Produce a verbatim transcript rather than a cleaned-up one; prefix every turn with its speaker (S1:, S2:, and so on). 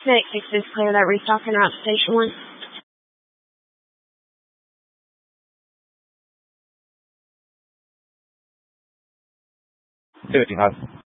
S1: Snake fix this clear that restocking route to station one.
S2: fifty-five.